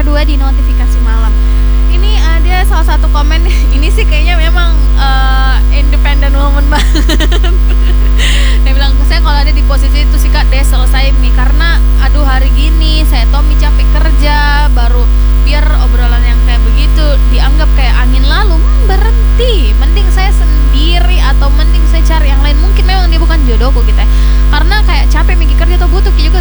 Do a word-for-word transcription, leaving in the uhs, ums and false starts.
dua di notifikasi malam. Ini ada salah satu komen, ini sih kayaknya memang uh, independent woman banget. Dia bilang, saya kalau ada di posisi itu sih kak, deh selesai nih, karena aduh hari gini saya Tommy capek kerja, baru biar obrolan yang kayak begitu dianggap kayak angin lalu, hmm, berhenti, mending saya sendiri atau mending saya cari yang lain. Mungkin memang dia bukan jodohku gitu ya,